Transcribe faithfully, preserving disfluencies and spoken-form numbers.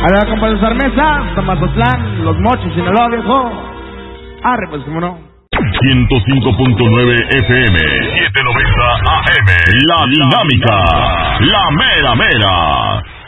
A la compa de Sarmesa, Tamazotlán, Los Mochis, Sinaloa, viejo. Arre, pues, cómo no. ciento cinco punto nueve F M, setecientos noventa A M. La Dinámica, la mera mera.